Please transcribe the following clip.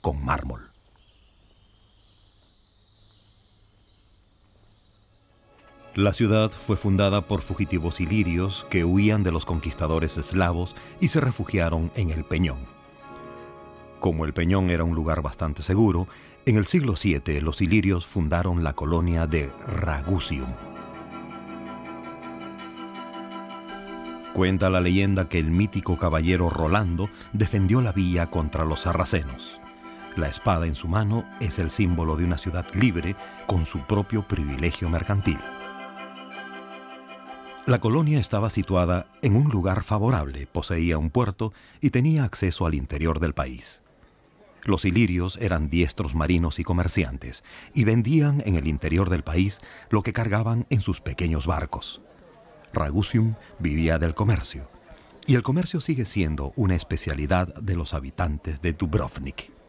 con mármol. La ciudad fue fundada por fugitivos ilirios que huían de los conquistadores eslavos y se refugiaron en el Peñón. Como el Peñón era un lugar bastante seguro, en el siglo VII los ilirios fundaron la colonia de Ragusium. Cuenta la leyenda que el mítico caballero Rolando defendió la villa contra los sarracenos. La espada en su mano es el símbolo de una ciudad libre con su propio privilegio mercantil. La colonia estaba situada en un lugar favorable, poseía un puerto y tenía acceso al interior del país. Los ilirios eran diestros marinos y comerciantes y vendían en el interior del país lo que cargaban en sus pequeños barcos. Ragusium vivía del comercio, y el comercio sigue siendo una especialidad de los habitantes de Dubrovnik.